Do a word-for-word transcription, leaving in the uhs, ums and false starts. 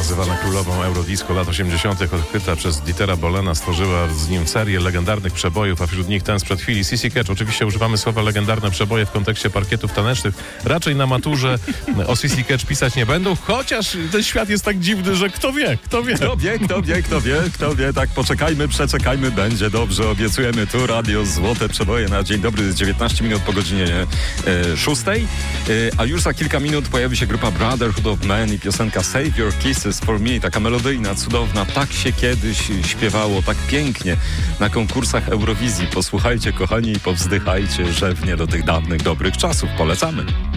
nazywana królową Eurodisco lat osiemdziesiątych, odkryta przez Dietera Bolena, stworzyła z nim serię legendarnych przebojów, a wśród nich ten sprzed chwili, Sissy Catch. Oczywiście używamy słowa legendarne przeboje w kontekście parkietów tanecznych. Raczej na maturze o Sissy Catch pisać nie będą, chociaż ten świat jest tak dziwny, że kto wie, kto wie. Kto wie, kto wie, kto wie, kto wie. Tak, poczekajmy, przeczekajmy, będzie dobrze. Obiecujemy tu radio Złote Przeboje na dzień dobry, dziewiętnaście minut po godzinie e, szóstej. E, a już za kilka minut pojawi się grupa Brotherhood of Man i piosenka Save Your Kisses for Me. Taka melodyjna, cudowna. Tak się kiedyś śpiewało, tak pięknie na konkursach Eurowizji. Posłuchajcie, kochani, i powzdychajcie rzewnie do tych dawnych, dobrych czasów. Polecamy.